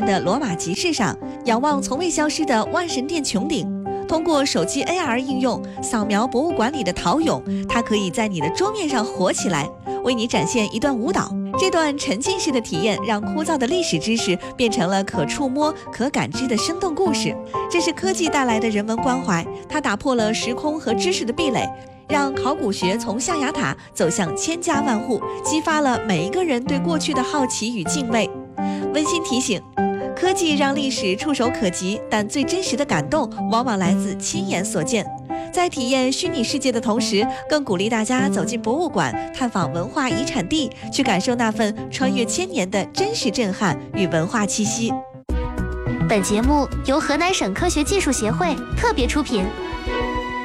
的罗马集市上，仰望从未消失的万神殿穹顶。通过手机 AR 应用扫描博物馆里的陶俑，它可以在你的桌面上活起来，为你展现一段舞蹈。这段沉浸式的体验让枯燥的历史知识变成了可触摸、可感知的生动故事。这是科技带来的人文关怀，它打破了时空和知识的壁垒，让考古学从象牙塔走向千家万户，激发了每一个人对过去的好奇与敬畏。温馨提醒：科技让历史触手可及，但最真实的感动往往来自亲眼所见。在体验虚拟世界的同时，更鼓励大家走进博物馆，探访文化遗产地，去感受那份穿越千年的真实震撼与文化气息。 本节目由河南省科学技术协会特别出品。